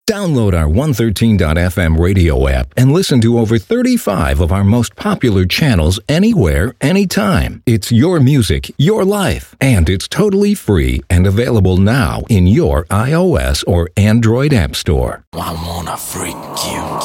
Download our 113.fm radio app and listen to over 35 of our most popular channels anywhere, anytime. It's your music, your life, and it's totally free and available now in your iOS or Android app store. I wanna freak you.